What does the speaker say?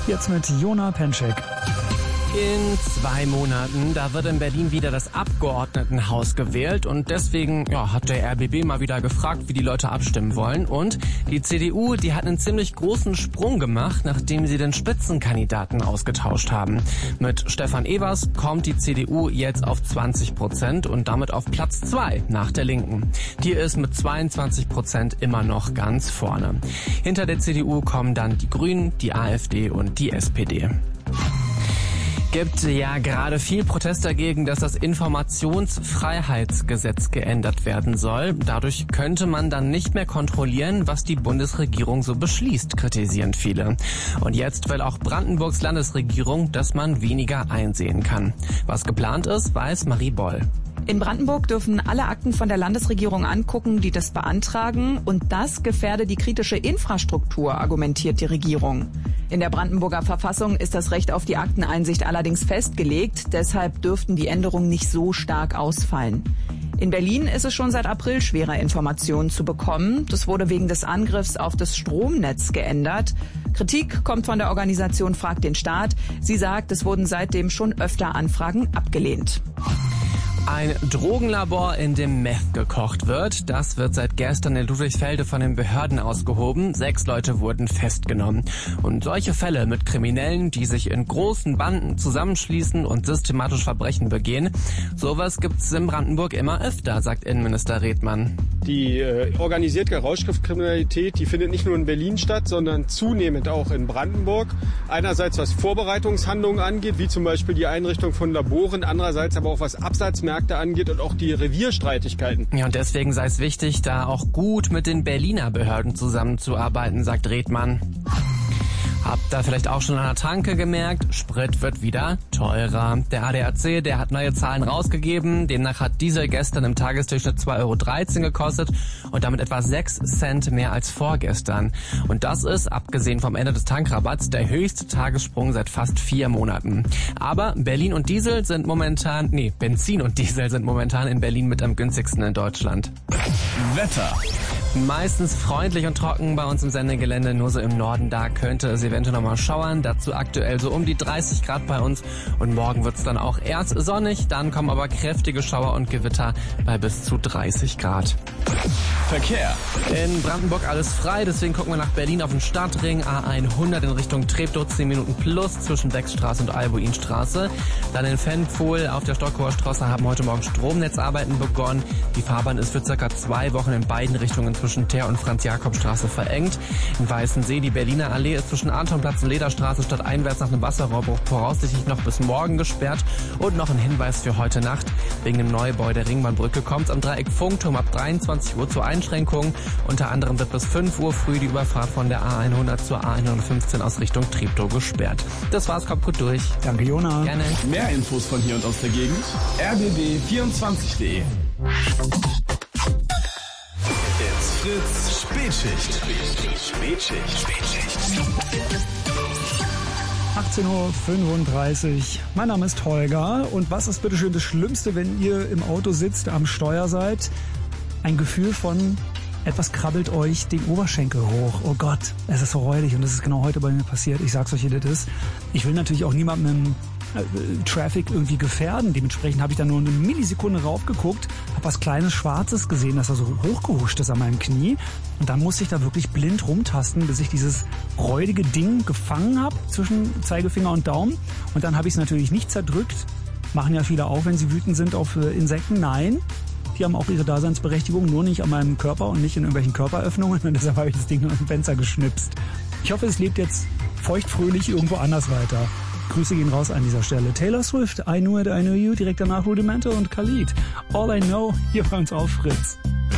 Jetzt mit Jona Penschek. In 2 Monaten, da wird in Berlin wieder das Abgeordnetenhaus gewählt und deswegen hat der RBB mal wieder gefragt, wie die Leute abstimmen wollen. Und die CDU, die hat einen ziemlich großen Sprung gemacht, nachdem sie den Spitzenkandidaten ausgetauscht haben. Mit Stefan Evers kommt die CDU jetzt auf 20% und damit auf Platz 2 nach der Linken. Die ist mit 22% immer noch ganz vorne. Hinter der CDU kommen dann die Grünen, die AfD und die SPD. Gibt ja gerade viel Protest dagegen, dass das Informationsfreiheitsgesetz geändert werden soll. Dadurch könnte man dann nicht mehr kontrollieren, was die Bundesregierung so beschließt, kritisieren viele. Und jetzt will auch Brandenburgs Landesregierung, dass man weniger einsehen kann. Was geplant ist, weiß Marie Boll. In Brandenburg dürfen alle Akten von der Landesregierung angucken, die das beantragen. Und das gefährde die kritische Infrastruktur, argumentiert die Regierung. In der Brandenburger Verfassung ist das Recht auf die Akteneinsicht allerdings festgelegt. Deshalb dürften die Änderungen nicht so stark ausfallen. In Berlin ist es schon seit April schwerer, Informationen zu bekommen. Das wurde wegen des Angriffs auf das Stromnetz geändert. Kritik kommt von der Organisation Frag den Staat. Sie sagt, es wurden seitdem schon öfter Anfragen abgelehnt. Ein Drogenlabor, in dem Meth gekocht wird, das wird seit gestern in Ludwigsfelde von den Behörden ausgehoben. 6 Leute wurden festgenommen. Und solche Fälle mit Kriminellen, die sich in großen Banden zusammenschließen und systematisch Verbrechen begehen, sowas gibt's in Brandenburg immer öfter, sagt Innenminister Redmann. Die organisierte Rauschgiftkriminalität, die findet nicht nur in Berlin statt, sondern zunehmend auch in Brandenburg. Einerseits was Vorbereitungshandlungen angeht, wie zum Beispiel die Einrichtung von Laboren, andererseits aber auch was Absatzmärkte angeht und auch die Revierstreitigkeiten. Ja, und deswegen sei es wichtig, da auch gut mit den Berliner Behörden zusammenzuarbeiten, sagt Redmann. Habt ihr vielleicht auch schon an der Tanke gemerkt, Sprit wird wieder teurer. Der ADAC, der hat neue Zahlen rausgegeben. Demnach hat Diesel gestern im Tagesdurchschnitt 2,13 € gekostet und damit etwa 6 Cent mehr als vorgestern. Und das ist, abgesehen vom Ende des Tankrabatts, der höchste Tagessprung seit fast 4 Monaten. Aber Benzin und Diesel sind momentan in Berlin mit am günstigsten in Deutschland. Wetter. Meistens freundlich und trocken bei uns im Sendegelände, nur so im Norden, da könnte es eventuell nochmal schauern. Dazu aktuell so um die 30 Grad bei uns und morgen wird's dann auch erst sonnig, dann kommen aber kräftige Schauer und Gewitter bei bis zu 30 Grad. Verkehr. In Brandenburg alles frei, deswegen gucken wir nach Berlin auf den Stadtring A100 in Richtung Treptow, 10 Minuten plus zwischen Beckstraße und Albuinstraße. Dann in Fennpfuhl auf der Stockauer Straße haben heute Morgen Stromnetzarbeiten begonnen. Die Fahrbahn ist für circa 2 Wochen in beiden Richtungen zwischen Teer- und Franz-Jakob-Straße verengt. In Weißensee, die Berliner Allee ist zwischen Antonplatz und Lederstraße stadteinwärts nach einem Wasserrohrbruch voraussichtlich noch bis morgen gesperrt. Und noch ein Hinweis für heute Nacht. Wegen dem Neubau der Ringbahnbrücke kommt es am Dreieck Funkturm ab 23 Uhr zu Einschränkungen. Unter anderem wird bis 5 Uhr früh die Überfahrt von der A100 zur A115 aus Richtung Treptow gesperrt. Das war's, kommt gut durch. Danke, Jona. Gerne. Mehr Infos von hier und aus der Gegend. rbb24.de. Fritz Spätschicht. 18:35 Uhr. Mein Name ist Holger. Und was ist bitte schön das Schlimmste, wenn ihr im Auto sitzt, am Steuer seid? Ein Gefühl von, etwas krabbelt euch den Oberschenkel hoch. Oh Gott, es ist so räudig und das ist genau heute bei mir passiert. Ich sag's euch, wie das ist. Ich will natürlich auch niemandem Traffic irgendwie gefährden. Dementsprechend habe ich da nur eine Millisekunde raufgeguckt, habe was Kleines Schwarzes gesehen, das da so hochgehuscht ist an meinem Knie. Und dann musste ich da wirklich blind rumtasten, bis ich dieses räudige Ding gefangen habe zwischen Zeigefinger und Daumen. Und dann habe ich es natürlich nicht zerdrückt. Machen ja viele auch, wenn sie wütend sind auf Insekten. Nein, die haben auch ihre Daseinsberechtigung, nur nicht an meinem Körper und nicht in irgendwelchen Körperöffnungen. Und deshalb habe ich das Ding nur im Fenster geschnipst. Ich hoffe, es lebt jetzt feuchtfröhlich irgendwo anders weiter. Grüße gehen raus an dieser Stelle. Taylor Swift, I Knew It, I Knew You, direkt danach Rudimental und Khalid. All I Know, hier bei uns auf Fritz.